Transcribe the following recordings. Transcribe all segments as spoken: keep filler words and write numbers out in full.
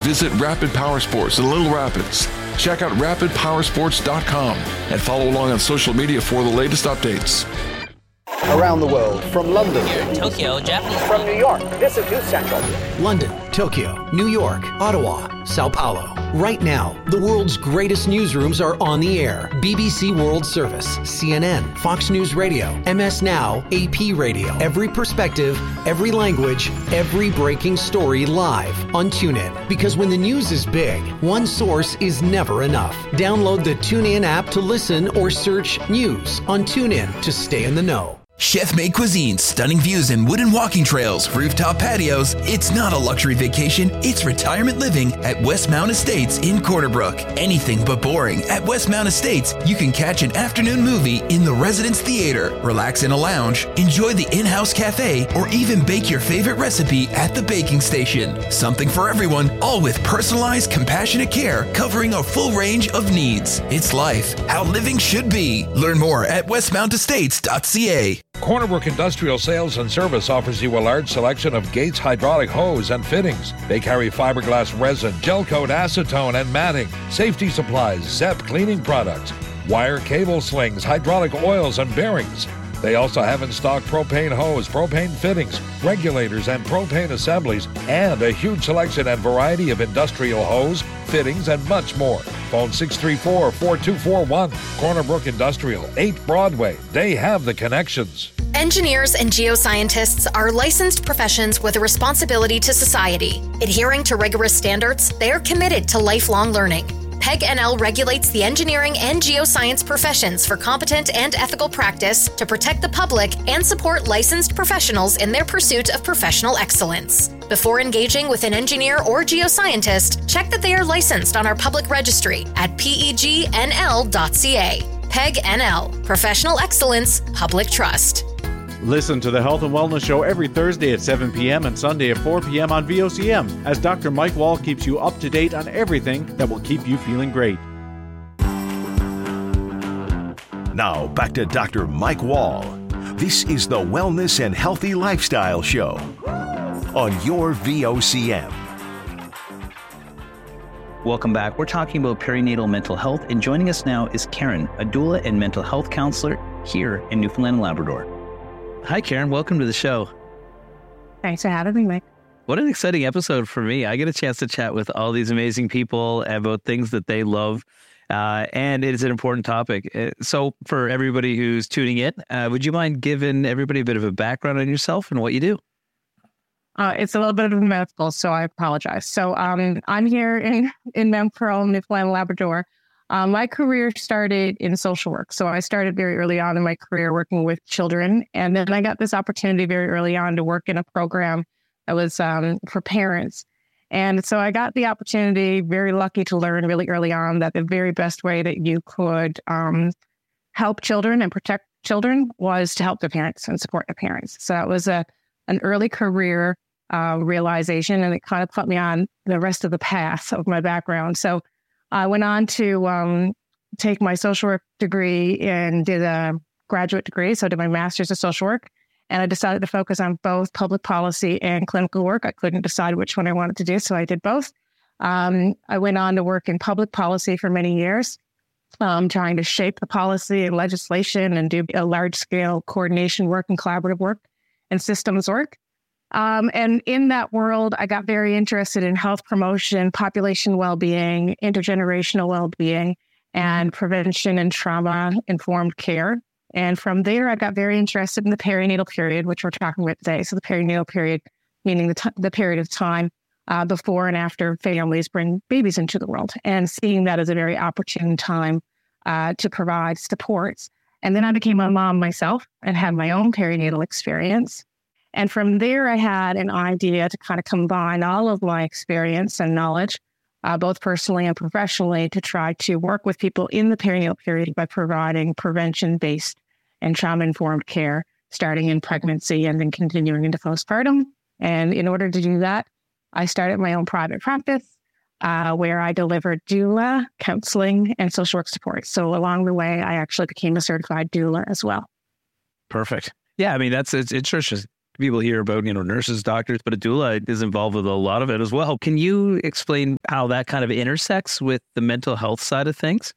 visit Rapid Power Sports in Little Rapids. Check out rapid power sports dot com and follow along on social media for the latest updates. Around the world, from London, Tokyo, Japanese. From New York, this is News Central. London, Tokyo, New York, Ottawa, Sao Paulo. Right now, the world's greatest newsrooms are on the air. B B C World Service, C N N, Fox News Radio, M S Now, A P Radio. Every perspective, every language, every breaking story live on TuneIn. Because when the news is big, one source is never enough. Download the TuneIn app to listen or search news on TuneIn to stay in the know. Chef-made cuisine, stunning views and wooden walking trails, rooftop patios. It's not a luxury vacation, it's retirement living at Westmount Estates in Corner Brook. Anything but boring. At Westmount Estates, you can catch an afternoon movie in the Residence Theater, relax in a lounge, enjoy the in-house cafe, or even bake your favorite recipe at the baking station. Something for everyone, all with personalized, compassionate care covering a full range of needs. It's life, how living should be. Learn more at westmount estates dot c a. Corner Brook Industrial Sales and Service offers you a large selection of Gates hydraulic hose and fittings. They carry fiberglass resin, gel coat, acetone, and matting, safety supplies, Zep cleaning products, wire cable slings, hydraulic oils, and bearings. They also have in stock propane hose, propane fittings, regulators, and propane assemblies, and a huge selection and variety of industrial hose, fittings, and much more. Phone six three four, four two four one. Corner Brook Industrial, eight Broadway. They have the connections. Engineers and geoscientists are licensed professions with a responsibility to society. Adhering to rigorous standards, they are committed to lifelong learning. PEG N L regulates the engineering and geoscience professions for competent and ethical practice to protect the public and support licensed professionals in their pursuit of professional excellence. Before engaging with an engineer or geoscientist, check that they are licensed on our public registry at peg n l dot c a. PEG N L, Professional Excellence, Public Trust. Listen to the Health and Wellness Show every Thursday at seven p.m. and Sunday at four p.m. on V O C M as Doctor Mike Wall keeps you up to date on everything that will keep you feeling great. Now back to Doctor Mike Wall. This is the Wellness and Healthy Lifestyle Show on your V O C M. Welcome back. We're talking about perinatal mental health, and joining us now is Karen, a doula and mental health counselor here in Newfoundland and Labrador. Hi, Karen. Welcome to the show. Thanks for having me, Mike. What an exciting episode for me. I get a chance to chat with all these amazing people about things that they love, uh, and it is an important topic. So for everybody who's tuning in, uh, would you mind giving everybody a bit of a background on yourself and what you do? Uh, it's a little bit of a mouthful, so I apologize. So um, I'm here in, in Mount Pearl, Newfoundland and Labrador. Um, my career started in social work. So I started very early on in my career working with children. And then I got this opportunity very early on to work in a program that was um, for parents. And so I got the opportunity, very lucky to learn really early on that the very best way that you could um, help children and protect children was to help their parents and support their parents. So that was a an early career uh, realization, and it kind of put me on the rest of the path of my background. So I went on to um, take my social work degree and did a graduate degree. So I did my master's of social work, and I decided to focus on both public policy and clinical work. I couldn't decide which one I wanted to do, so I did both. Um, I went on to work in public policy for many years, um, trying to shape the policy and legislation and do a large-scale coordination work and collaborative work and systems work. Um, and in that world, I got very interested in health promotion, population well-being, intergenerational well-being, and prevention and trauma-informed care. And from there, I got very interested in the perinatal period, which we're talking about today. So the perinatal period, meaning the, t- the period of time uh, before and after families bring babies into the world, and seeing that as a very opportune time uh, to provide supports. And then I became a mom myself and had my own perinatal experience. And from there, I had an idea to kind of combine all of my experience and knowledge, uh, both personally and professionally, to try to work with people in the perinatal period by providing prevention-based and trauma-informed care, starting in pregnancy and then continuing into postpartum. And in order to do that, I started my own private practice uh, where I delivered doula, counseling, and social work support. So along the way, I actually became a certified doula as well. Perfect. Yeah, I mean, that's it's interesting. people hear about, you know, nurses, doctors, but a doula is involved with a lot of it as well. Can you explain how that kind of intersects with the mental health side of things?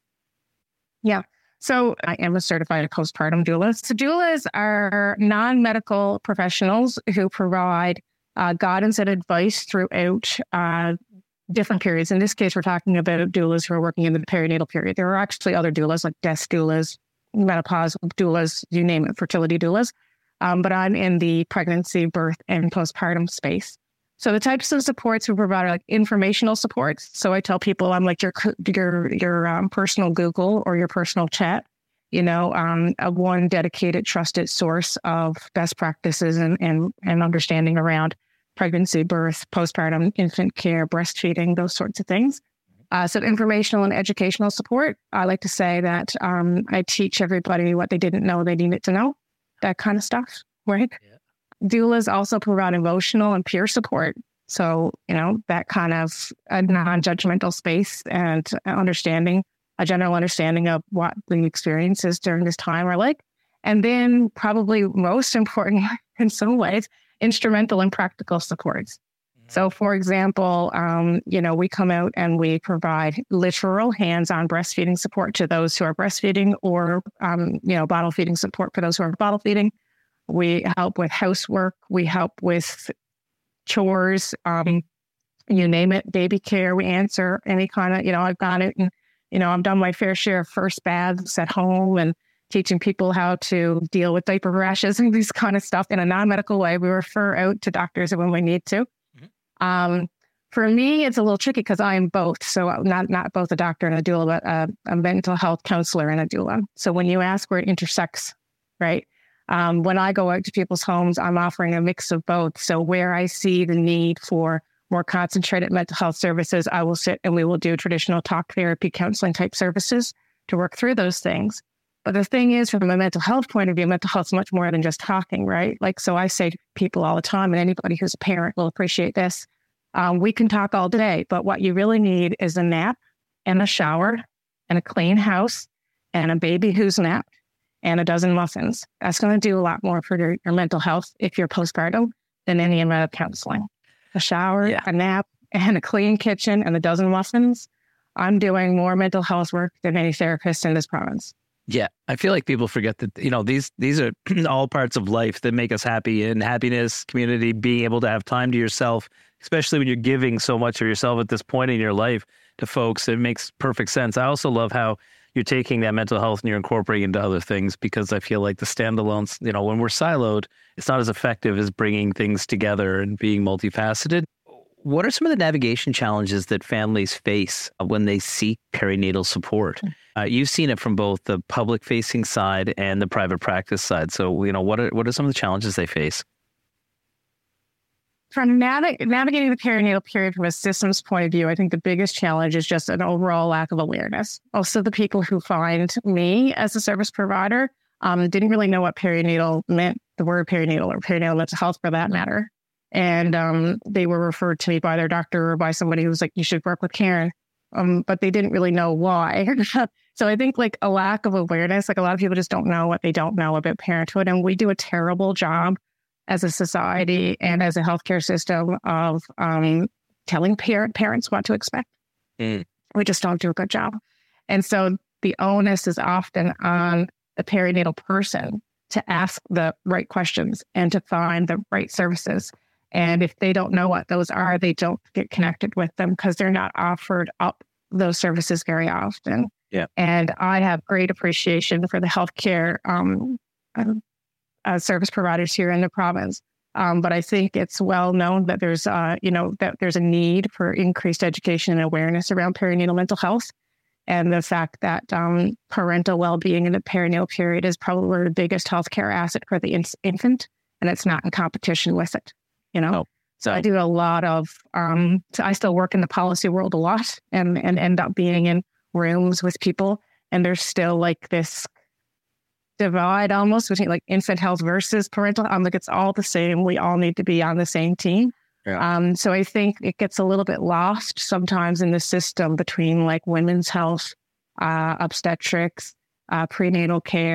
Yeah. So I am a certified postpartum doula. So doulas are non-medical professionals who provide uh, guidance and advice throughout uh, different periods. In this case, we're talking about doulas who are working in the perinatal period. There are actually other doulas like death doulas, menopause doulas, you name it, fertility doulas. Um, but I'm in the pregnancy, birth, and postpartum space. So the types of supports we provide are like informational supports. So I tell people I'm like your your your um, personal Google or your personal chat, you know, um, a one dedicated, trusted source of best practices and, and, and understanding around pregnancy, birth, postpartum, infant care, breastfeeding, those sorts of things. Uh, so informational and educational support. I like to say that um, I teach everybody what they didn't know they needed to know, that kind of stuff, right? Yeah. Doulas also provide emotional and peer support. So, you know, that kind of a non-judgmental space and understanding, a general understanding of what the experiences during this time are like. And then probably most important in some ways, instrumental and practical supports. Mm-hmm. So for example, um, you know, we come out and we provide literal hands-on breastfeeding support to those who are breastfeeding or, um, you know, bottle feeding support for those who are bottle feeding. We help with housework. We help with chores, um, you name it, baby care. We answer any kind of, you know, I've got it. And, you know, I've done my fair share of first baths at home and teaching people how to deal with diaper rashes and these kind of stuff in a non-medical way. We refer out to doctors when we need to. Mm-hmm. Um, for me, it's a little tricky because I am both. So not not both a doctor and a doula, but a, a mental health counselor and a doula. So when you ask where it intersects, right? Um, when I go out to people's homes, I'm offering a mix of both. So where I see the need for more concentrated mental health services, I will sit and we will do traditional talk therapy, counseling type services to work through those things. But the thing is, from a mental health point of view, mental health is much more than just talking, right? Like, so I say to people all the time, and anybody who's a parent will appreciate this. Um, we can talk all day, but what you really need is a nap and a shower and a clean house and a baby who's napped and a dozen muffins. That's going to do a lot more for your, your mental health if you're postpartum than any amount of counseling. A shower, yeah. a nap, and a clean kitchen and a dozen muffins. I'm doing more mental health work than any therapist in this province. Yeah, I feel like people forget that, you know, these these are all parts of life that make us happy, and happiness, community, being able to have time to yourself, especially when you're giving so much of yourself at this point in your life to folks. It makes perfect sense. I also love how you're taking that mental health and you're incorporating into other things, because I feel like the standalones, you know, when we're siloed, it's not as effective as bringing things together and being multifaceted. What are some of the navigation challenges that families face when they seek perinatal support? Uh, you've seen it from both the public-facing side and the private practice side. So, you know, what are what are some of the challenges they face? From nav- navigating the perinatal period from a systems point of view, I think the biggest challenge is just an overall lack of awareness. Also, the people who find me as a service provider um, didn't really know what perinatal meant, the word perinatal or perinatal mental health for that matter. And um, they were referred to me by their doctor or by somebody who was like, you should work with Karen. Um, but they didn't really know why. So I think like a lack of awareness, like a lot of people just don't know what they don't know about parenthood. And we do a terrible job as a society and as a healthcare system of um, telling parent, parents what to expect. Mm. We just don't do a good job. And so the onus is often on the perinatal person to ask the right questions and to find the right services. And if they don't know what those are, they don't get connected with them because they're not offered up those services very often. Yeah. And I have great appreciation for the healthcare um, uh, service providers here in the province. Um, but I think it's well known that there's, uh, you know, that there's a need for increased education and awareness around perinatal mental health. And the fact that um, parental well-being in the perinatal period is probably the biggest healthcare asset for the in- infant, and it's not in competition with it. You know, oh. So I do a lot of, um, so I still work in the policy world a lot and, and end up being in rooms with people. And there's still like this divide almost between like infant health versus parental. I'm like, it's all the same. We all need to be on the same team. Yeah. Um, so I think it gets a little bit lost sometimes in the system between like women's health, uh, obstetrics, uh, prenatal care,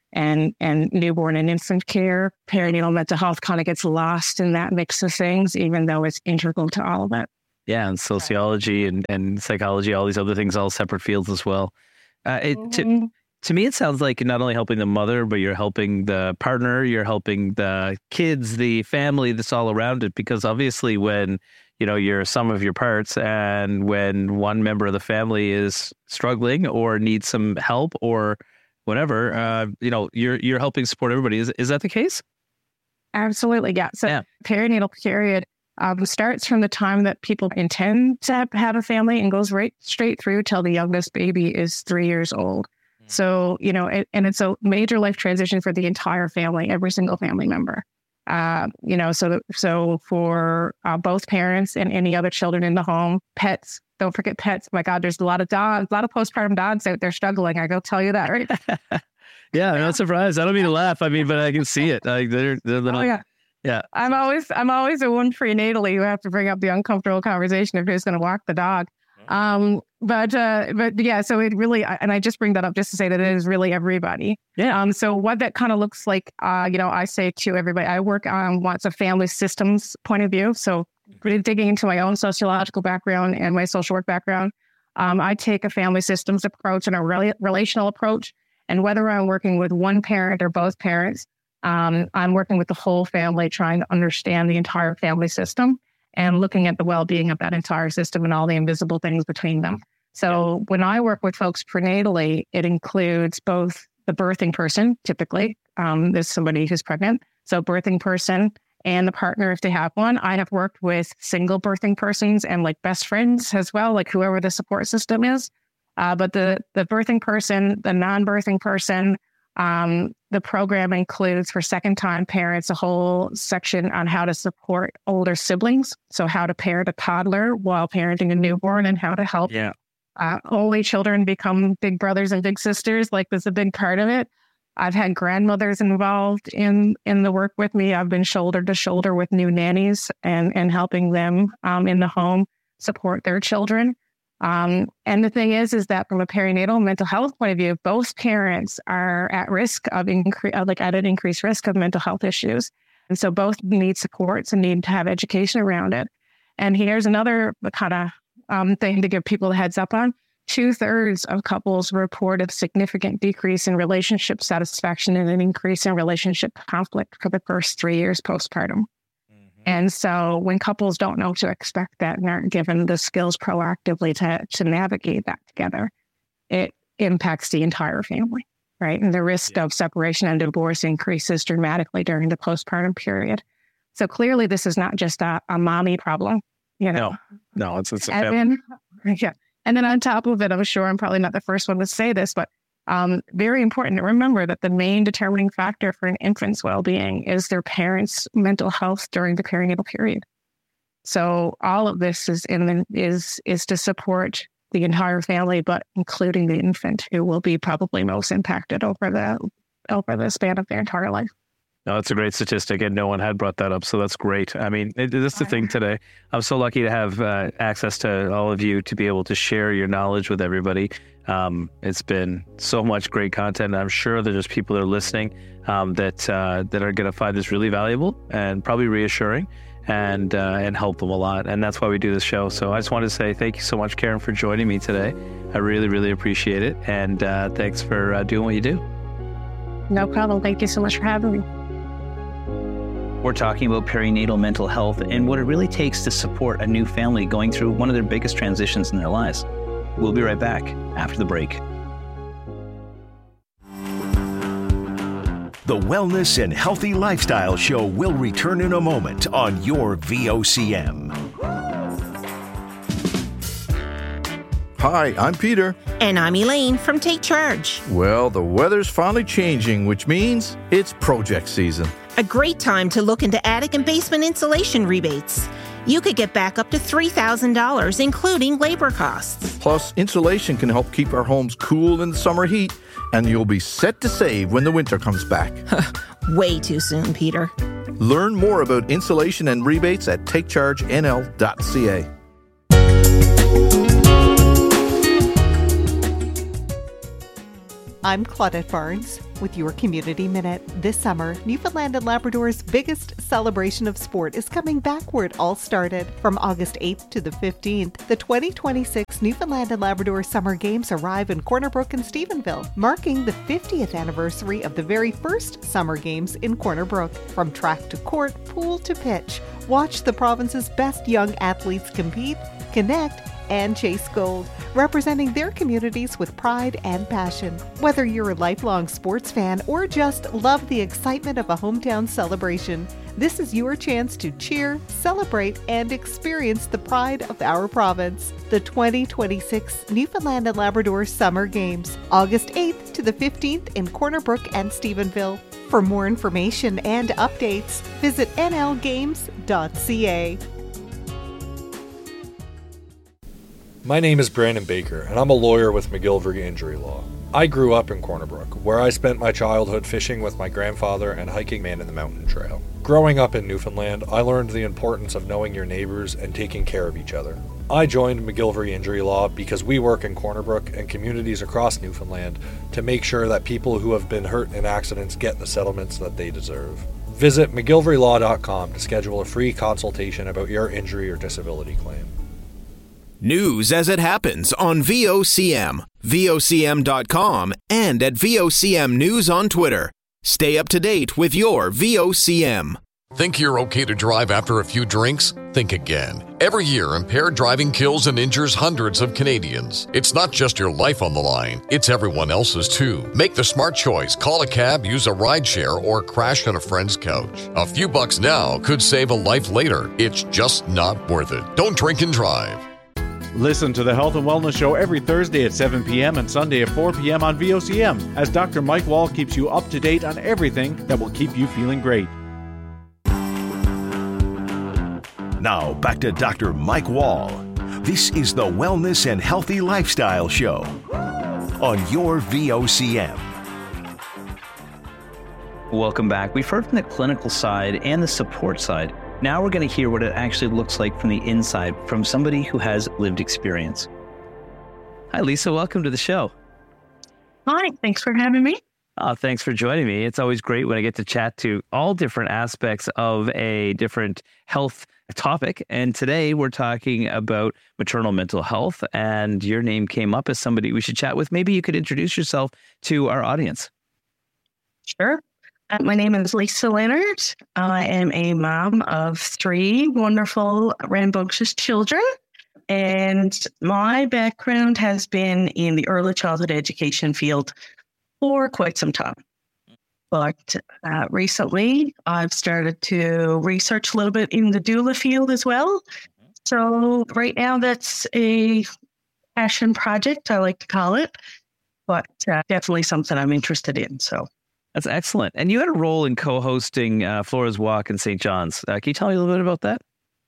and and newborn and infant care. Perinatal mental health kind of gets lost in that mix of things, even though it's integral to all of it. Yeah, and sociology and, and psychology, all these other things, all separate fields as well. Uh, it, Mm-hmm. to, to me, it sounds like you're not only helping the mother, but you're helping the partner, you're helping the kids, the family that's all around it. Because obviously when, you know, you're a sum of your parts, and when one member of the family is struggling or needs some help or whatever, uh, you know, you're you're helping support everybody. Is is that the case? Absolutely, yeah. So Yeah. perinatal period um, starts from the time that people intend to have, have a family and goes right straight through till the youngest baby is three years old. So, you know, it, and it's a major life transition for the entire family, every single family member. Uh, you know, so so for uh, both parents and any other children in the home, pets, don't forget pets. Oh my God, there's a lot of dogs, a lot of postpartum dogs out there struggling. I go tell you that, right? Yeah, I'm not surprised. I don't mean to laugh. I mean, but I can see it. Like they're, they're little, Oh yeah. yeah. I'm always I'm always the one prenatally who have to bring up the uncomfortable conversation of who's going to walk the dog. Um, but uh, but yeah, so it really, and I just bring that up just to say that it is really everybody. Yeah. Um, so what that kind of looks like, uh, you know, I say to everybody, I work on what's a family systems point of view. So really digging into my own sociological background and my social work background, um, I take a family systems approach and a rela- relational approach. And whether I'm working with one parent or both parents, um, I'm working with the whole family, trying to understand the entire family system and looking at the well-being of that entire system and all the invisible things between them. So when I work with folks prenatally, it includes both the birthing person, typically, um, there's somebody who's pregnant, so birthing person and the partner if they have one. I have worked with single birthing persons and like best friends as well, like whoever the support system is. Uh, but the the birthing person, the non-birthing person, Um, the program includes for second-time parents a whole section on how to support older siblings. So how to parent a toddler while parenting a newborn and how to help Yeah. uh, only children become big brothers and big sisters. Like there's a big part of it. I've had grandmothers involved in in the work with me. I've been shoulder to shoulder with new nannies and, and helping them um, in the home support their children. Um, and the thing is, is that from a perinatal mental health point of view, both parents are at risk of incre- uh, like at an increased risk of mental health issues. And so both need supports and need to have education around it. And here's another kind of um, thing to give people a heads up on. Two thirds of couples report a significant decrease in relationship satisfaction and an increase in relationship conflict for the first three years postpartum. And so when couples don't know to expect that and aren't given the skills proactively to, to navigate that together, it impacts the entire family, right? And the risk of separation and divorce increases dramatically during the postpartum period. So clearly this is not just a, a mommy problem, you know? No, no, it's, it's a and family. then, yeah. And then on top of it, I'm sure I'm probably not the first one to say this, but Um, very important to remember that the main determining factor for an infant's well-being is their parents' mental health during the perinatal period. So all of this is in the, is is to support the entire family, but including the infant, who will be probably most impacted over the over the span of their entire life. No, that's a great statistic, and no one had brought that up, so that's great. I mean, it, that's the thing today. I'm so lucky to have uh, access to all of you to be able to share your knowledge with everybody. Um, it's been so much great content. I'm sure that there's people that are listening um, that uh, that are going to find this really valuable and probably reassuring and uh, and help them a lot. And that's why we do this show. So I just wanted to say thank you so much, Karen, for joining me today. I really, really appreciate it. And uh, thanks for uh, doing what you do. No problem. Thank you so much for having me. We're talking about perinatal mental health and what it really takes to support a new family going through one of their biggest transitions in their lives. We'll be right back after the break. The Wellness and Healthy Lifestyle Show will return in a moment on your V O C M. Hi, I'm Peter. And I'm Elaine from Take Charge. Well, the weather's finally changing, which means it's project season. A great time to look into attic and basement insulation rebates. You could get back up to three thousand dollars, including labor costs. Plus, insulation can help keep our homes cool in the summer heat, and you'll be set to save when the winter comes back. Way too soon, Peter. Learn more about insulation and rebates at take charge N L dot C A. I'm Claudette Barnes with your Community Minute. This summer, Newfoundland and Labrador's biggest celebration of sport is coming back where it all started. From August eighth to the fifteenth, the twenty twenty-six Newfoundland and Labrador Summer Games arrive in Corner Brook and Stephenville, marking the fiftieth anniversary of the very first Summer Games in Corner Brook. From track to court, pool to pitch, watch the province's best young athletes compete, connect, and chase gold, representing their communities with pride and passion. Whether you're a lifelong sports fan or just love the excitement of a hometown celebration, this is your chance to cheer, celebrate, and experience the pride of our province. The twenty twenty-six Newfoundland and Labrador Summer Games, August eighth to the fifteenth in Corner Brook and Stephenville. For more information and updates, visit n l games dot c a. My name is Brandon Baker, and I'm a lawyer with McGillivray Injury Law. I grew up in Corner Brook, where I spent my childhood fishing with my grandfather and hiking Man in the Mountain Trail. Growing up in Newfoundland, I learned the importance of knowing your neighbors and taking care of each other. I joined McGillivray Injury Law because we work in Corner Brook and communities across Newfoundland to make sure that people who have been hurt in accidents get the settlements that they deserve. Visit mcgillivray law dot com to schedule a free consultation about your injury or disability claim. News as it happens on V O C M, V O C M dot com, and at V O C M News on Twitter. Stay up to date with your V O C M. Think you're okay to drive after a few drinks? Think again. Every year, impaired driving kills and injures hundreds of Canadians. It's not just your life on the line, it's everyone else's too. Make the smart choice. Call a cab, use a rideshare, or crash on a friend's couch. A few bucks now could save a life later. It's just not worth it. Don't drink and drive. Listen to the Health and Wellness Show every Thursday at seven p.m. and Sunday at four p.m. on V O C M as Doctor Mike Wall keeps you up to date on everything that will keep you feeling great. Now back to Doctor Mike Wall. This is the Wellness and Healthy Lifestyle Show on your V O C M. Welcome back. We've heard from the clinical side and the support side. Now we're going to hear what it actually looks like from the inside from somebody who has lived experience. Hi, Lisa. Welcome to the show. Hi. Thanks for having me. Oh, thanks for joining me. It's always great when I get to chat to all different aspects of a different health topic. And today we're talking about maternal mental health. And your name came up as somebody we should chat with. Maybe you could introduce yourself to our audience. Sure. Uh, my name is Lisa Leonard. I am a mom of three wonderful, rambunctious children. And my background has been in the early childhood education field for quite some time. But uh, recently, I've started to research a little bit in the doula field as well. So right now, that's a passion project, I like to call it, but uh, definitely something I'm interested in. So. That's excellent. And you had a role in co-hosting uh, Flora's Walk in Saint John's. Uh, can you tell me a little bit about that?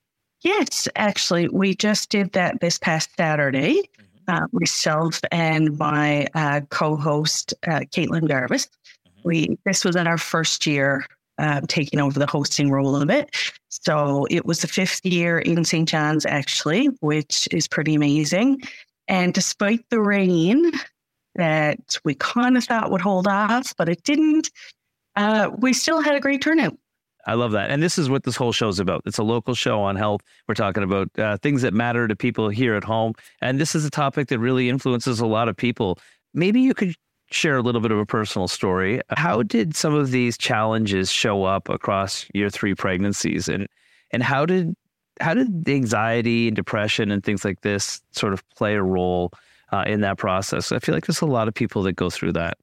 Yes, actually, we just did that this past Saturday. Uh, myself and my uh, co-host, uh, Caitlin Garvis. We this was in our first year uh, taking over the hosting role of it. So it was the fifth year in Saint John's, actually, which is pretty amazing. And despite the rain that we kind of thought would hold off, but it didn't, uh, we still had a great turnout. I love that. And this is what this whole show is about. It's a local show on health. We're talking about uh, things that matter to people here at home. And this is a topic that really influences a lot of people. Maybe you could share a little bit of a personal story. How did some of these challenges show up across your three pregnancies? And and how did how did the anxiety and depression and things like this sort of play a role uh, in that process? I feel like there's a lot of people that go through that.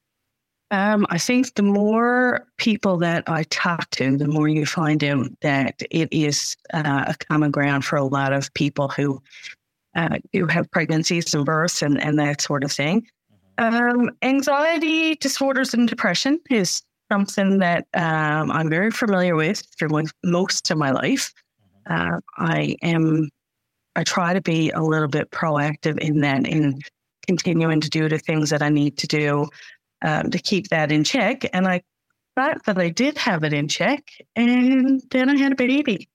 Um, I think the more people that I talk to, the more you find out that it is uh, a common ground for a lot of people who uh, who have pregnancies and births and, and that sort of thing. Um, anxiety disorders and depression is something that um, I'm very familiar with through most of my life. Uh, I am, I try to be a little bit proactive in that, in continuing to do the things that I need to do um, to keep that in check. And I thought that I did have it in check, and then I had a baby.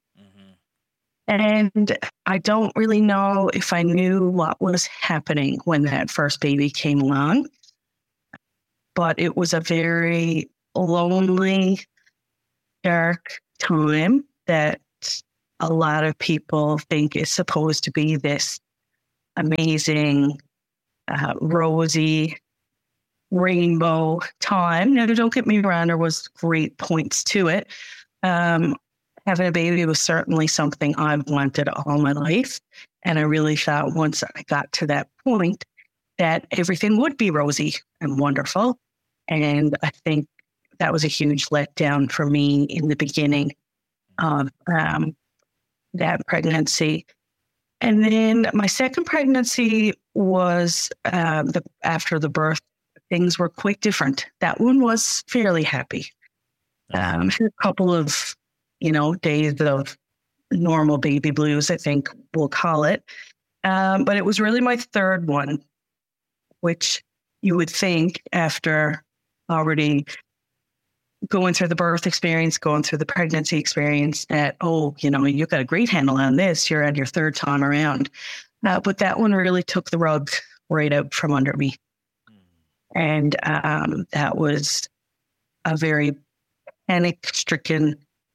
And I don't really know if I knew what was happening when that first baby came along. but it was a very lonely, dark time that a lot of people think is supposed to be this amazing, uh, rosy, rainbow time. Now, don't get me wrong, there was great points to it. Um, having a baby was certainly something I've wanted all my life. And I really thought once I got to that point that everything would be rosy and wonderful. And I think that was a huge letdown for me in the beginning of um, that pregnancy. And then my second pregnancy was uh, the, after the birth, things were quite different. That one was fairly happy. Um, a couple of, you know, days of normal baby blues, I think we'll call it. Um, but it was really my third one, which you would think after already going through the birth experience, going through the pregnancy experience, that, oh, you know, you got a great handle on this. You're on your third time around. Uh, but that one really took the rug right out from under me. And um, that was a very panic-stricken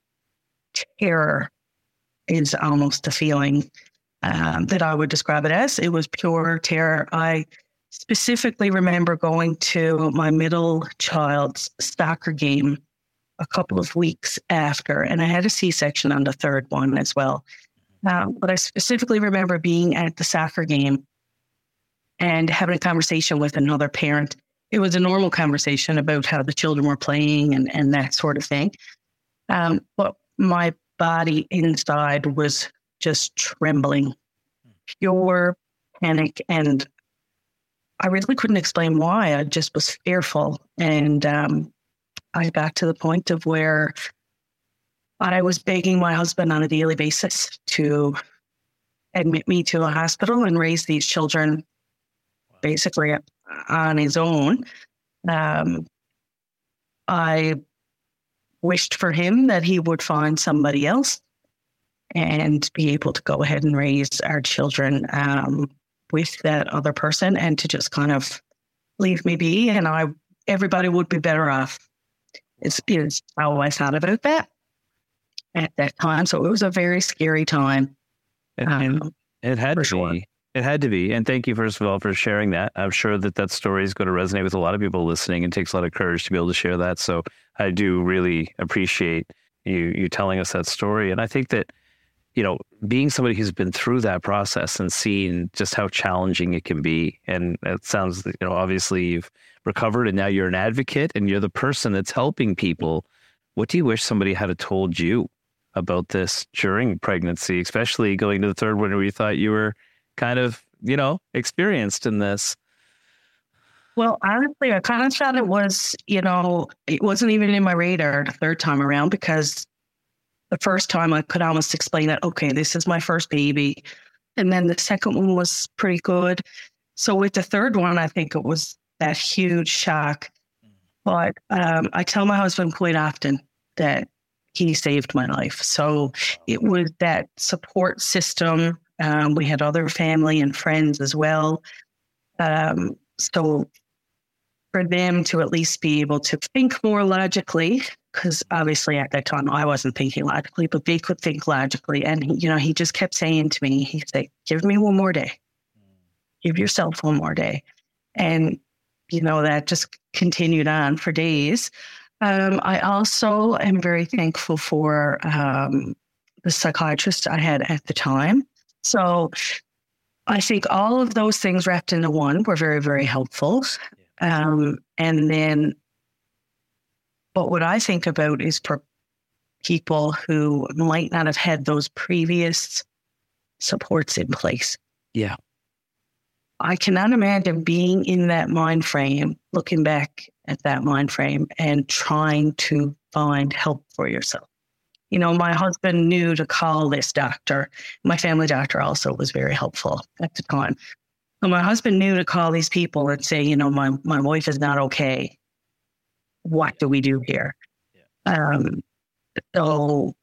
terror is almost a feeling um, that I would describe it as. It was pure terror. I specifically remember going to my middle child's soccer game a couple of weeks after, and I had a C-section on the third one as well. Um, but I specifically remember being at the soccer game and having a conversation with another parent. It was a normal conversation about how the children were playing and, and that sort of thing. Um, but my body inside was just trembling, pure panic. And I really couldn't explain why. I just was fearful. And um, I got to the point of where I was begging my husband on a daily basis to admit me to a hospital and raise these children basically on his own. Um, I wished for him that he would find somebody else and be able to go ahead and raise our children um, with that other person, and to just kind of leave me be, and I everybody would be better off. It's, it's how I thought about that at that time. So it was a very scary time. Um, it had to sure. be. It had to be. And thank you, first of all, for sharing that. I'm sure that that story is going to resonate with a lot of people listening, and it takes a lot of courage to be able to share that. So I do really appreciate you you telling us that story. And I think that, you know, being somebody who's been through that process and seen just how challenging it can be. And it sounds, you know, obviously you've recovered and now you're an advocate and you're the person that's helping people. What do you wish somebody had told you about this during pregnancy, especially going to the third one where you thought you were kind of, you know, experienced in this? Well, honestly, I kind of thought it was, you know, it wasn't even in my radar the third time around, because the first time I could almost explain it. Okay, this is my first baby. And then the second one was pretty good. So with the third one, I think it was that huge shock. But um, I tell my husband quite often that he saved my life. So it was that support system. Um, we had other family and friends as well. Um, so for them to at least be able to think more logically, because obviously at that time I wasn't thinking logically, but they could think logically. And, he, you know, he just kept saying to me, he'd say, give me one more day. Give yourself one more day. And, you know, that just continued on for days. Um, I also am very thankful for um, the psychiatrist I had at the time. So I think all of those things wrapped into one were very, very helpful. Um, and then, but what I think about is for people who might not have had those previous supports in place. Yeah. I cannot imagine being in that mind frame, looking back at that mind frame and trying to find help for yourself. You know, my husband knew to call this doctor. My family doctor also was very helpful at the time. So my husband knew to call these people and say, you know, my, my wife is not okay. What do we do here? Yeah. Um, so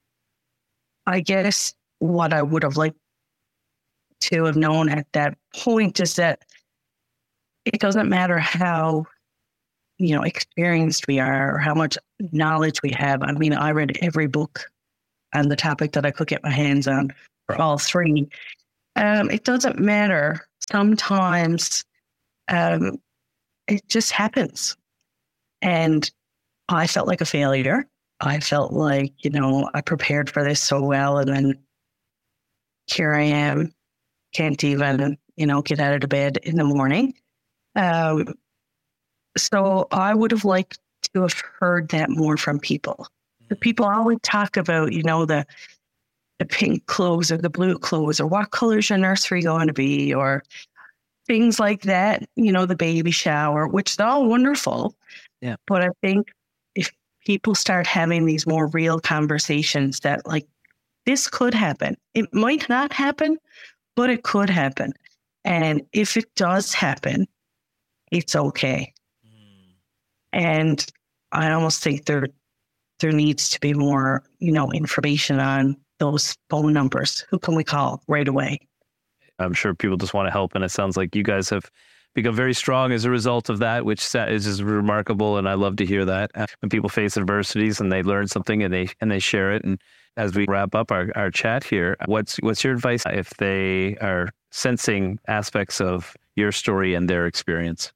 I guess what I would have liked to have known at that point is that it doesn't matter how you know, experienced we are or how much knowledge we have. I mean, I read every book on the topic that I could get my hands on for all three. Um, it doesn't matter. Sometimes um, it just happens. And I felt like a failure. I felt like, you know, I prepared for this so well, and then here I am, can't even, you know, get out of the bed in the morning. Um, so I would have liked to have heard that more from people. The people always talk about, you know, the the pink clothes or the blue clothes, or what color is your nursery going to be, or things like that, you know, the baby shower, which is all wonderful. Yeah. But I think if people start having these more real conversations that, like, this could happen. It might not happen, but it could happen. And if it does happen, it's okay. Mm. And I almost think there there needs to be more, you know, information on those phone numbers. Who can we call right away? I'm sure people just want to help. And it sounds like you guys have become very strong as a result of that, which is just remarkable. And I love to hear that. When people face adversities and they learn something and they and they share it. And as we wrap up our, our chat here, what's what's your advice if they are sensing aspects of your story and their experience?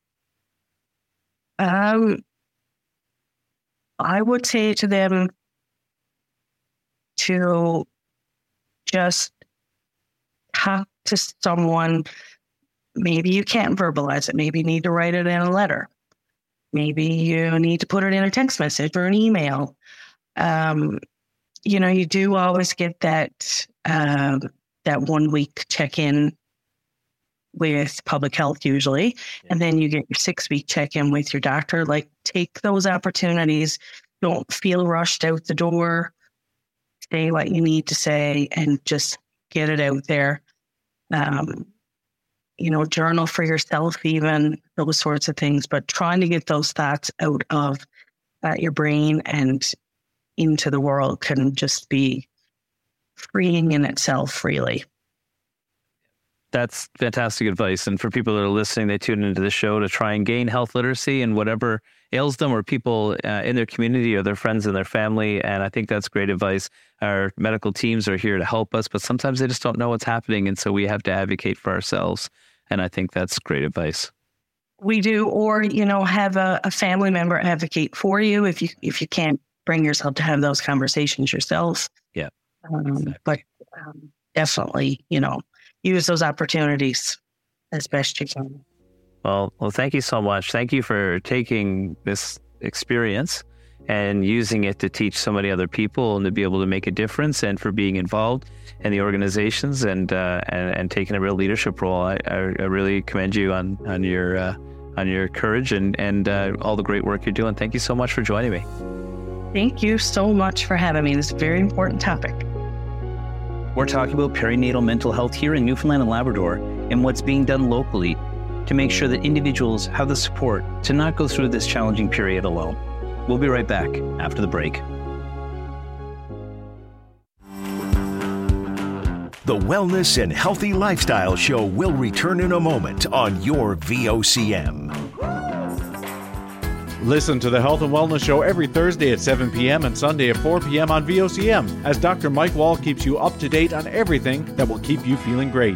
Um, I would say to them to just talk to someone. Maybe you can't verbalize it. Maybe you need to write it in a letter. Maybe you need to put it in a text message or an email. Um, you know, you do always get that uh, that one week check-in with public health usually, and then you get your six week check-in with your doctor. Like, take those opportunities. Don't feel rushed out the door. Say what you need to say and just get it out there. Um, you know, journal for yourself, even those sorts of things, but trying to get those thoughts out of uh, your brain and into the world can just be freeing in itself, really. That's fantastic advice. And for people that are listening, they tune into the show to try and gain health literacy and whatever ails them, or people uh, in their community or their friends and their family. And I think that's great advice. Our medical teams are here to help us, but sometimes they just don't know what's happening. And so we have to advocate for ourselves. And I think that's great advice. We do, or, you know, have a, a family member advocate for you if you if you can't bring yourself to have those conversations yourself. Yeah. Um, exactly. But um, definitely, you know, use those opportunities as best you can. Well, well, thank you so much. Thank you for taking this experience and using it to teach so many other people and to be able to make a difference, and for being involved in the organizations and uh, and, and taking a real leadership role. I, I, I really commend you on on your uh, on your courage and and uh, all the great work you're doing. Thank you so much for joining me. Thank you so much for having me. This is a very important topic. We're talking about perinatal mental health here in Newfoundland and Labrador, and what's being done locally to make sure that individuals have the support to not go through this challenging period alone. We'll be right back after the break. The Wellness and Healthy Lifestyle Show will return in a moment on your V O C M. Listen to the Health and Wellness Show every Thursday at seven p.m. and Sunday at four p.m. on V O C M, as Doctor Mike Wall keeps you up to date on everything that will keep you feeling great.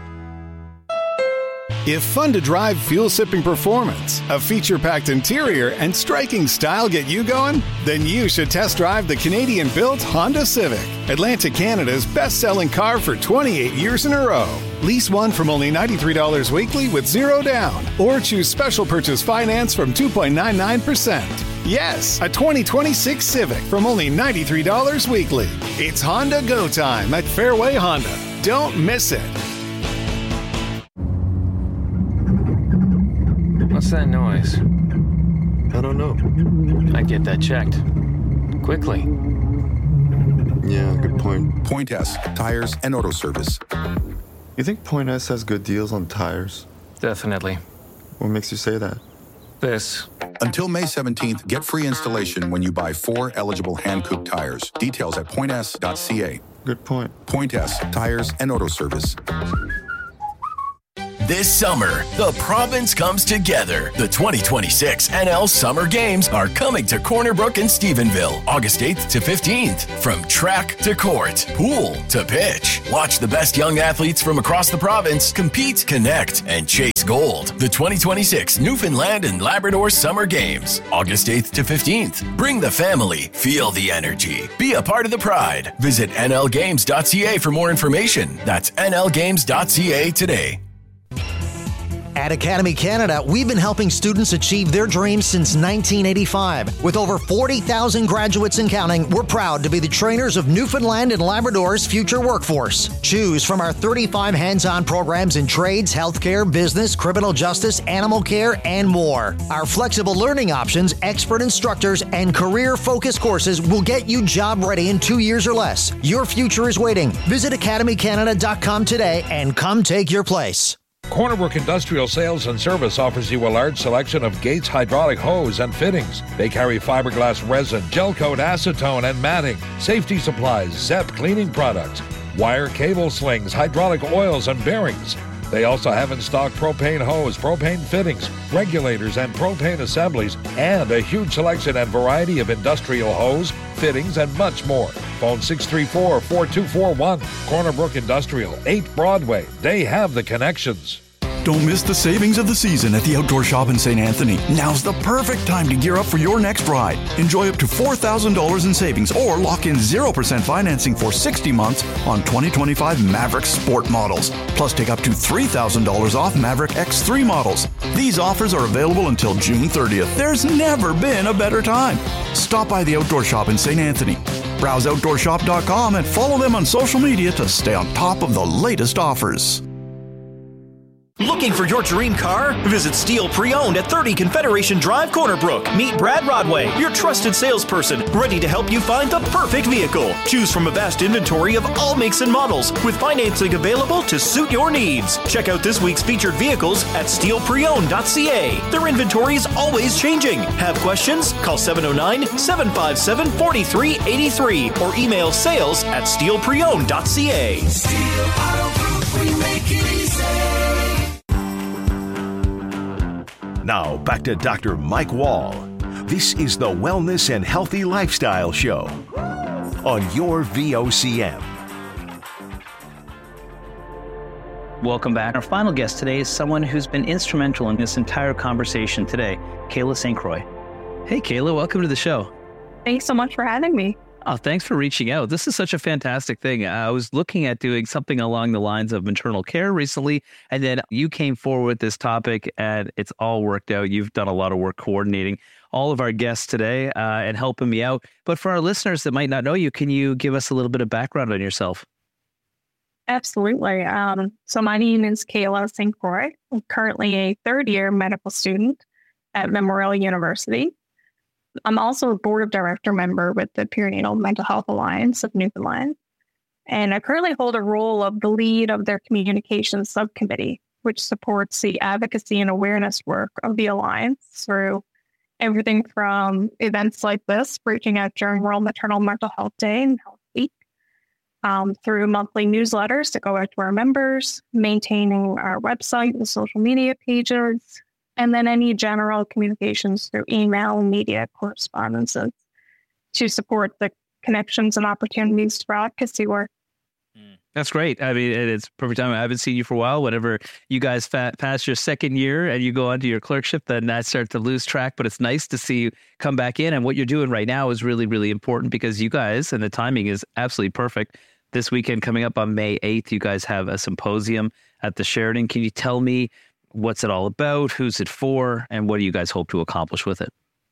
If fun to drive, fuel-sipping performance, a feature-packed interior, and striking style get you going, then you should test drive the Canadian-built Honda Civic, Atlantic Canada's best-selling car for twenty-eight years in a row. Lease one from only ninety-three dollars weekly with zero down, or choose special purchase finance from two point nine nine percent. Yes, a twenty twenty-six Civic from only ninety-three dollars weekly. It's Honda Go Time at Fairway Honda. Don't miss it. What's that noise? I don't know. I'd get that checked. Quickly. Yeah, good point. Point S, tires and auto service. You think Point S has good deals on tires? Definitely. What makes you say that? This. Until May seventeenth, get free installation when you buy four eligible hand-cooked tires. Details at point s dot c a. Good point. Point S, tires and auto service. This summer, the province comes together. The twenty twenty-six N L Summer Games are coming to Corner Brook in Stephenville, August eighth to fifteenth. From track to court, pool to pitch. Watch the best young athletes from across the province compete, connect, and chase gold. The twenty twenty-six Newfoundland and Labrador Summer Games, August eighth to fifteenth. Bring the family, feel the energy, be a part of the pride. Visit N L games dot c a for more information. That's N L games dot c a today. At Academy Canada, we've been helping students achieve their dreams since nineteen eighty-five. With over forty thousand graduates and counting, we're proud to be the trainers of Newfoundland and Labrador's future workforce. Choose from our thirty-five hands-on programs in trades, healthcare, business, criminal justice, animal care, and more. Our flexible learning options, expert instructors, and career-focused courses will get you job ready in two years or less. Your future is waiting. Visit academy canada dot com today and come take your place. Corner Brook Industrial Sales and Service offers you a large selection of Gates hydraulic hose and fittings. They carry fiberglass resin, gel coat acetone and matting, safety supplies, Zep cleaning products, wire cable slings, hydraulic oils and bearings. They also have in stock propane hose, propane fittings, regulators and propane assemblies, and a huge selection and variety of industrial hose, fittings, and much more. Phone six three four, four two four one. Corner Brook Industrial, eight Broadway. They have the connections. Don't miss the savings of the season at the Outdoor Shop in Saint Anthony. Now's the perfect time to gear up for your next ride. Enjoy up to four thousand dollars in savings or lock in zero percent financing for sixty months on twenty twenty-five Maverick Sport models. Plus, take up to three thousand dollars off Maverick X three models. These offers are available until June thirtieth. There's never been a better time. Stop by the Outdoor Shop in Saint Anthony. Browse outdoor shop dot com and follow them on social media to stay on top of the latest offers. Looking for your dream car? Visit Steel Pre-Owned at thirty Confederation Drive, Corner Brook. Meet Brad Rodway, your trusted salesperson, ready to help you find the perfect vehicle. Choose from a vast inventory of all makes and models, with financing available to suit your needs. Check out this week's featured vehicles at steel pre owned dot c a. Their inventory is always changing. Have questions? Call seven oh nine, seven five seven, four three eight three or email sales at steel pre owned dot c a. Steel Auto Group, we make it easy. Now, back to Doctor Mike Wall. This is the Wellness and Healthy Lifestyle Show on your V O C M. Welcome back. Our final guest today is someone who's been instrumental in this entire conversation today, Kayla Saint Croix. Hey, Kayla, welcome to the show. Thanks so much for having me. Oh, thanks for reaching out. This is such a fantastic thing. I was looking at doing something along the lines of maternal care recently, and then you came forward with this topic, and it's all worked out. You've done a lot of work coordinating all of our guests today uh, and helping me out. But for our listeners that might not know you, can you give us a little bit of background on yourself? Absolutely. Um, so my name is Kayla Saint Croix. I'm currently a third-year medical student at Memorial University. I'm also a board of director member with the Perinatal Mental Health Alliance of Newfoundland. And I currently hold a role of the lead of their communications subcommittee, which supports the advocacy and awareness work of the Alliance through everything from events like this, reaching out during World Maternal Mental Health Day and Health Week, um, through monthly newsletters that go out to our members, maintaining our website and social media pages, and then any general communications through email and media correspondences to support the connections and opportunities for advocacy work. That's great. I mean, it's perfect time. I haven't seen you for a while. Whenever you guys fa- pass your second year and you go on to your clerkship, then I start to lose track. But it's nice to see you come back in. And what you're doing right now is really, really important because you guys, and the timing is absolutely perfect. This weekend coming up on May eighth, you guys have a symposium at the Sheridan. Can you tell me what's it all about? Who's it for? And what do you guys hope to accomplish with it?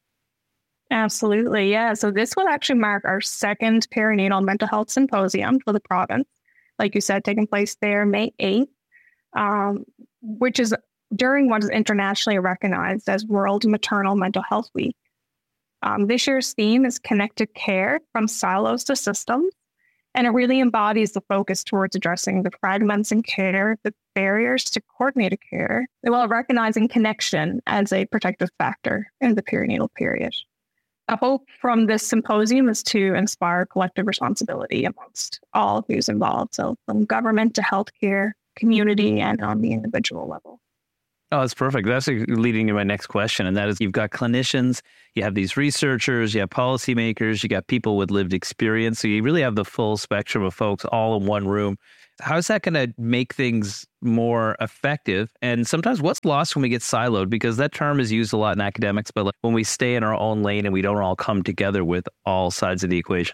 Absolutely. Yeah. So this will actually mark our second perinatal mental health symposium for the province. Like you said, taking place there May eighth, um, which is during what is internationally recognized as World Maternal Mental Health Week. Um, this year's theme is Connected Care from Silos to Systems. And it really embodies the focus towards addressing the fragments in care, the barriers to coordinated care, while recognizing connection as a protective factor in the perinatal period. The hope from this symposium is to inspire collective responsibility amongst all who's involved. So from government to healthcare, community and on the individual level. Oh, that's perfect. That's leading to my next question. And that is, you've got clinicians, you have these researchers, you have policymakers, you got people with lived experience. So you really have the full spectrum of folks all in one room. How's that going to make things more effective? And sometimes what's lost when we get siloed? Because that term is used a lot in academics, but like when we stay in our own lane and we don't all come together with all sides of the equation.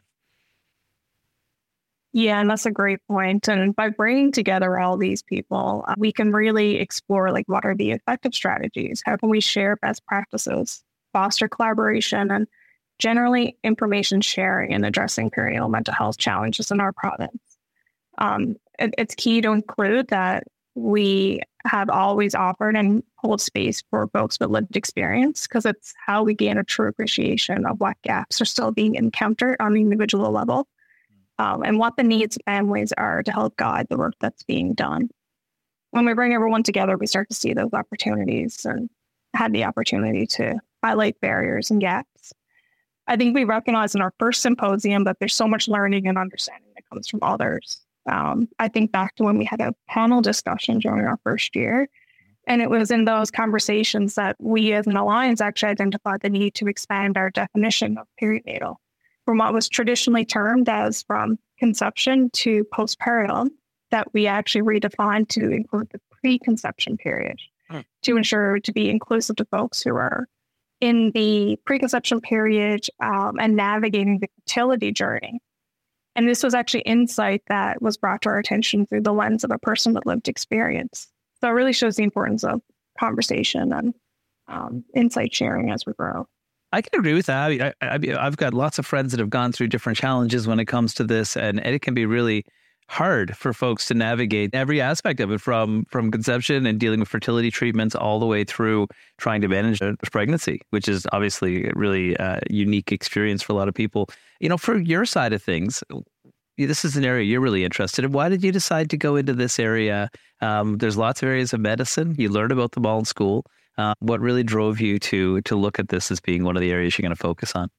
Yeah, and that's a great point. And by bringing together all these people, uh, we can really explore like what are the effective strategies? How can we share best practices, foster collaboration, and generally information sharing in addressing perinatal mental health challenges in our province? Um, it, it's key to include that we have always offered and hold space for folks with lived experience, because it's how we gain a true appreciation of what gaps are still being encountered on the individual level. Um, and what the needs of families are to help guide the work that's being done. When we bring everyone together, we start to see those opportunities and had the opportunity to highlight barriers and gaps. I think we recognized in our first symposium that there's so much learning and understanding that comes from others. Um, I think back to when we had a panel discussion during our first year, and it was in those conversations that we as an alliance actually identified the need to expand our definition of perinatal, from what was traditionally termed as from conception to postpartum, that we actually redefined to include the preconception period hmm. to ensure to be inclusive to folks who are in the preconception period um, and navigating the fertility journey. And this was actually insight that was brought to our attention through the lens of a person with lived experience. So it really shows the importance of conversation and um, insight sharing as we grow. I can agree with that. I mean, I, I, I've got lots of friends that have gone through different challenges when it comes to this, and, and it can be really hard for folks to navigate every aspect of it, from from conception and dealing with fertility treatments all the way through trying to manage a pregnancy, which is obviously a really uh, unique experience for a lot of people. You know, for your side of things, this is an area you're really interested in. Why did you decide to go into this area? Um, there's lots of areas of medicine. You learned about them all in school. Uh, what really drove you to to look at this as being one of the areas you're going to focus on?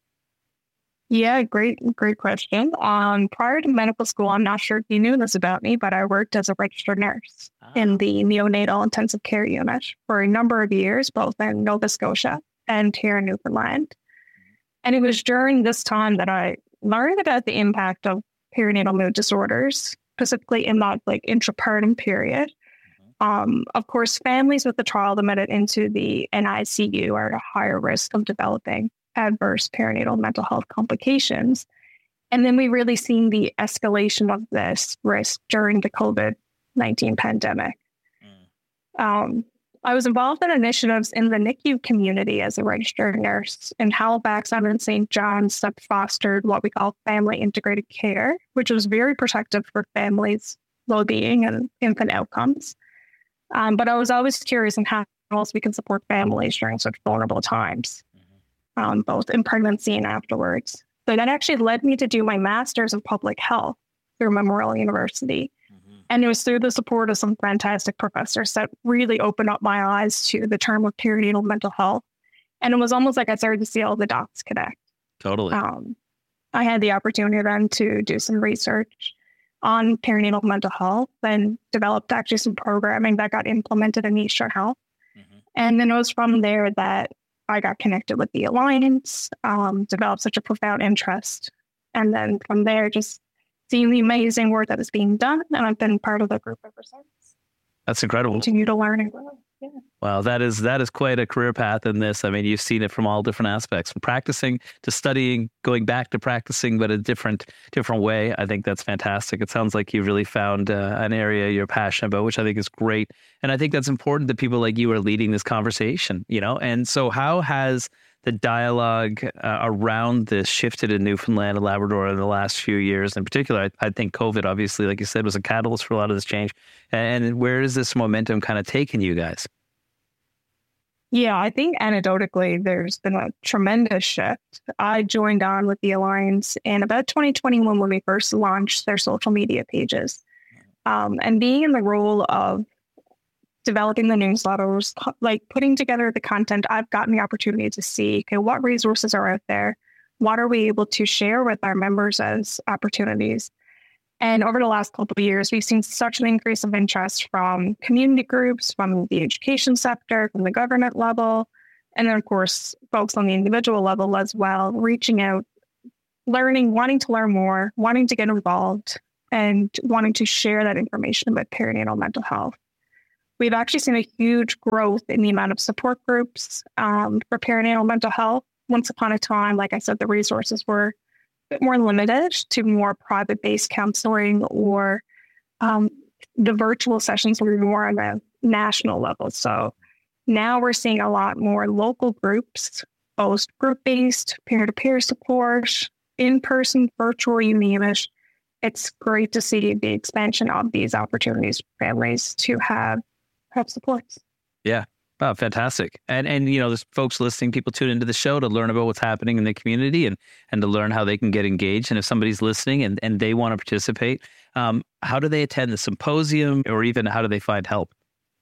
Yeah, great, great question. Um, prior to medical school, I'm not sure if you knew this about me, but I worked as a registered nurse ah. in the neonatal intensive care unit for a number of years, both in Nova Scotia and here in Newfoundland. And it was during this time that I learned about the impact of perinatal mood disorders, specifically in that like intrapartum period. Um, of course, families with a child admitted into the N I C U are at a higher risk of developing adverse perinatal mental health complications. And then we really seen the escalation of this risk during the COVID nineteen pandemic. Mm. Um, I was involved in initiatives in the N I C U community as a registered nurse in Halifax and in Saint John's that fostered what we call family integrated care, which was very protective for families' well-being and infant outcomes. Um, but I was always curious in how else we can support families during such vulnerable times, um, both in pregnancy and afterwards. So that actually led me to do my master's in public health through Memorial University. Mm-hmm. And it was through the support of some fantastic professors that really opened up my eyes to the term of perinatal mental health. And it was almost like I started to see all the dots connect. Totally. Um, I had the opportunity then to do some research on perinatal mental health and developed actually some programming that got implemented in Eastern Health. Mm-hmm. And then it was from there that I got connected with the Alliance, um, developed such a profound interest. And then from there, just seeing the amazing work that is being done. And I've been part of the group ever since. That's incredible. Continue to learn and grow. Yeah. Wow, that is that is quite a career path in this. I mean, you've seen it from all different aspects, from practicing to studying, going back to practicing, but a different different way. I think that's fantastic. It sounds like you've really found uh, an area you're passionate about, which I think is great. And I think that's important that people like you are leading this conversation, you know? And so how has the dialogue uh, around this shifted in Newfoundland and Labrador in the last few years? In particular, I, I think COVID, obviously, like you said, was a catalyst for a lot of this change. And where is this momentum kind of taking you guys? Yeah, I think anecdotally, there's been a tremendous shift. I joined on with the Alliance in about twenty twenty-one when we first launched their social media pages. Um, and being in the role of developing the newsletters, like putting together the content, I've gotten the opportunity to see, okay, what resources are out there? What are we able to share with our members as opportunities? And over the last couple of years, we've seen such an increase of interest from community groups, from the education sector, from the government level, and then, of course, folks on the individual level as well, reaching out, learning, wanting to learn more, wanting to get involved, and wanting to share that information about perinatal mental health. We've actually seen a huge growth in the amount of support groups um, for perinatal mental health. Once upon a time, like I said, the resources were a bit more limited to more private-based counseling, or um, the virtual sessions were more on a national level. So now we're seeing a lot more local groups, both group-based, peer-to-peer support, in-person, virtual, you name it. It's great to see the expansion of these opportunities for families to have, have supports. Yeah. Oh, fantastic. And, and you know, there's folks listening, people tune into the show to learn about what's happening in the community and, and to learn how they can get engaged. And if somebody's listening and, and they want to participate, um, how do they attend the symposium, or even how do they find help?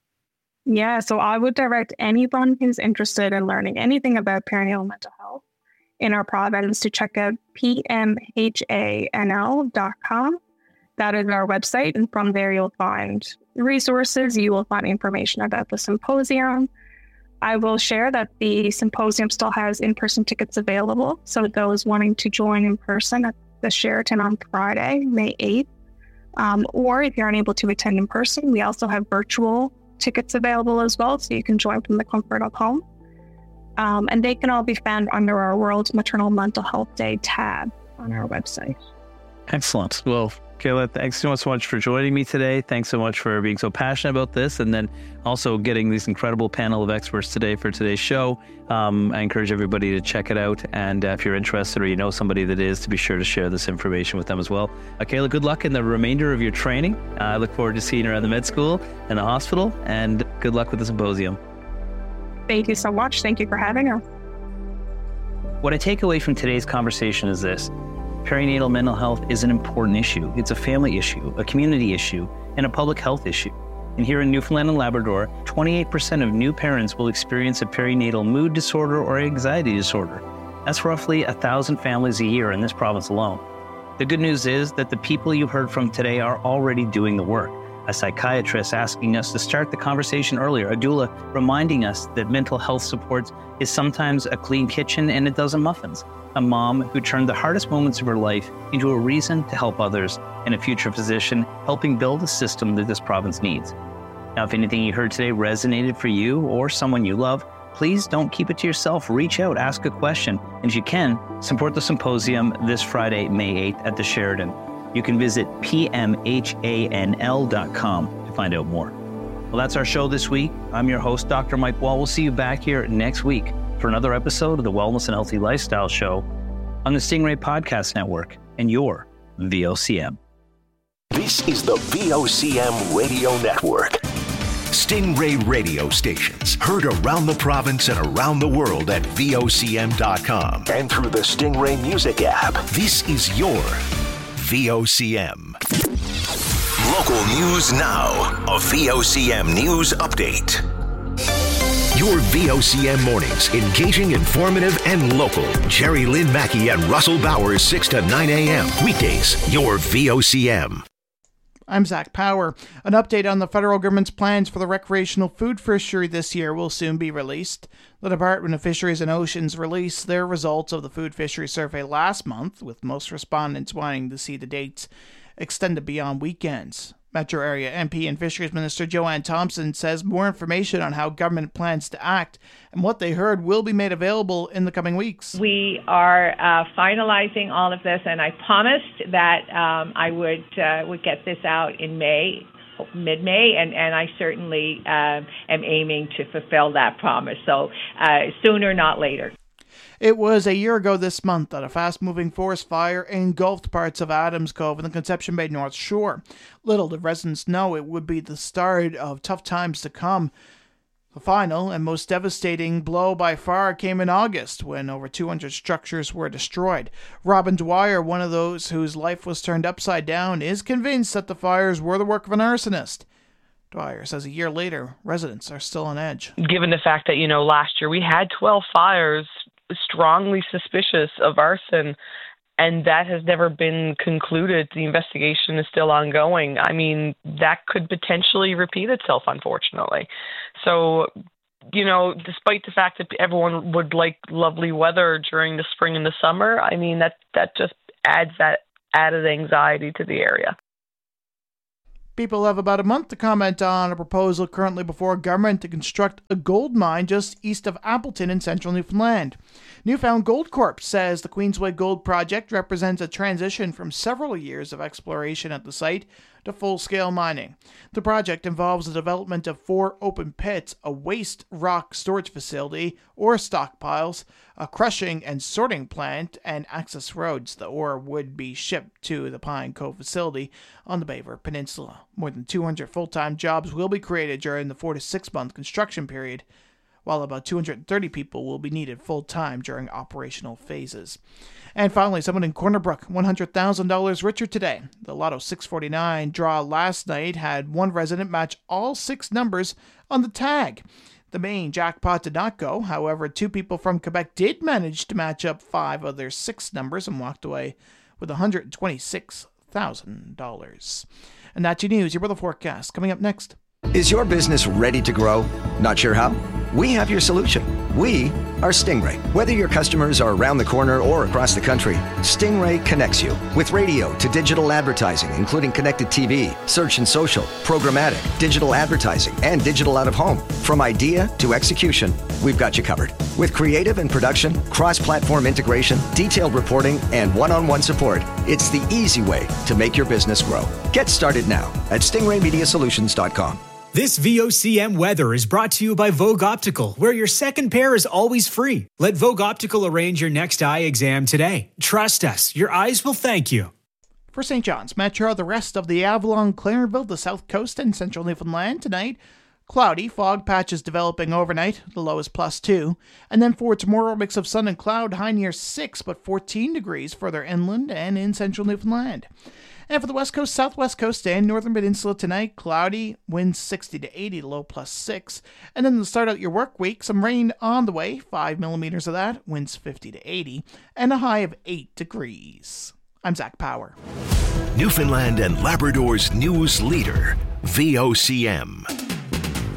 Yeah, so I would direct anyone who's interested in learning anything about perinatal mental health in our province to check out P M H A N L dot com. That is our website, and from there you'll find resources. You will find information about the symposium. I will share that the symposium still has in-person tickets available, so those wanting to join in person at the Sheraton on Friday, May eighth, um, or if you're unable to attend in person, we also have virtual tickets available as well, so you can join from the comfort of home. Um, and they can all be found under our World Maternal Mental Health Day tab on our website. Excellent. Well, Kayla, thanks so much for joining me today. Thanks so much for being so passionate about this, and then also getting this incredible panel of experts today for today's show. Um, I encourage everybody to check it out, and uh, if you're interested or you know somebody that is, to be sure to share this information with them as well. Uh, Kayla, good luck in the remainder of your training. Uh, I look forward to seeing you around the med school and the hospital, and good luck with the symposium. Thank you so much. Thank you for having us. What I take away from today's conversation is this. Perinatal mental health is an important issue. It's a family issue, a community issue, and a public health issue. And here in Newfoundland and Labrador, twenty-eight percent of new parents will experience a perinatal mood disorder or anxiety disorder. That's roughly one thousand families a year in this province alone. The good news is that the people you heard from today are already doing the work. A psychiatrist asking us to start the conversation earlier, a doula reminding us that mental health supports is sometimes a clean kitchen and a dozen muffins. A mom who turned the hardest moments of her life into a reason to help others, and a future physician helping build a system that this province needs. Now, if anything you heard today resonated for you or someone you love, please don't keep it to yourself. Reach out, ask a question, and if you can, support the symposium this Friday, May eighth at the Sheraton. You can visit P M H A N L dot com to find out more. Well, that's our show this week. I'm your host, Doctor Mike Wall. We'll see you back here next week for another episode of the Wellness and Healthy Lifestyle Show on the Stingray Podcast Network and your V O C M. This is the V O C M Radio Network. Stingray radio stations heard around the province and around the world at V O C M dot com and through the Stingray Music app. This is your V O C M. Local news now. A V O C M News Update. Your V O C M mornings, engaging, informative, and local. Jerry Lynn Mackey and Russell Bowers, six to nine a.m. Weekdays, your V O C M. I'm Zach Power. An update on the federal government's plans for the recreational food fishery this year will soon be released. The Department of Fisheries and Oceans released their results of the food fishery survey last month, with most respondents wanting to see the dates extended beyond weekends. Metro Area M P and Fisheries Minister Joanne Thompson says more information on how government plans to act and what they heard will be made available in the coming weeks. We are uh, finalizing all of this, and I promised that um, I would uh, would get this out in May, mid-May, and, and I certainly uh, am aiming to fulfill that promise. So uh, sooner, not later. It was a year ago this month that a fast-moving forest fire engulfed parts of Adams Cove in the Conception Bay North Shore. Little did residents know it would be the start of tough times to come. The final and most devastating blow by far came in August, when over two hundred structures were destroyed. Robin Dwyer, one of those whose life was turned upside down, is convinced that the fires were the work of an arsonist. Dwyer says a year later, residents are still on edge. Given the fact that, you know, last year we had twelve fires, strongly suspicious of arson, and that has never been concluded. The investigation is still ongoing. I mean, that could potentially repeat itself, unfortunately. So, you know, despite the fact that everyone would like lovely weather during the spring and the summer, I mean, that, that just adds that added anxiety to the area. People have about a month to comment on a proposal currently before government to construct a gold mine just east of Appleton in central Newfoundland. Newfound Gold Corp says the Queensway Gold Project represents a transition from several years of exploration at the site to full-scale mining. The project involves the development of four open pits, a waste rock storage facility, ore stockpiles, a crushing and sorting plant, and access roads. The ore would be shipped to the Pine Cove facility on the Baver Peninsula. More than two hundred full-time jobs will be created during the four to six month construction period, while about two hundred thirty people will be needed full-time during operational phases. And finally, someone in Corner Brook, one hundred thousand dollars richer today. The Lotto six forty-nine draw last night had one resident match all six numbers on the tag. The main jackpot did not go. However, two people from Quebec did manage to match up five of their six numbers and walked away with one hundred twenty-six thousand dollars. And that's your news. Your weather forecast coming up next. Is your business ready to grow? Not sure how? We have your solution. We are Stingray. Whether your customers are around the corner or across the country, Stingray connects you with radio to digital advertising, including connected T V, search and social, programmatic, digital advertising, and digital out-of-home. From idea to execution, we've got you covered. With creative and production, cross-platform integration, detailed reporting, and one-on-one support, it's the easy way to make your business grow. Get started now at stingray media solutions dot com. This V O C M weather is brought to you by Vogue Optical, where your second pair is always free. Let Vogue Optical arrange your next eye exam today. Trust us, your eyes will thank you. For Saint John's Metro, the rest of the Avalon, Clarenville, the South Coast, and Central Newfoundland tonight, cloudy, fog patches developing overnight, the low is plus two. And then for tomorrow, mix of sun and cloud, high near six, but fourteen degrees further inland and in Central Newfoundland. And for the West Coast, Southwest Coast, and Northern Peninsula tonight, cloudy, winds sixty to eighty, low plus six. And then to start out your work week, some rain on the way, five millimeters of that, winds fifty to eighty, and a high of eight degrees. I'm Zach Power. Newfoundland and Labrador's news leader, V O C M.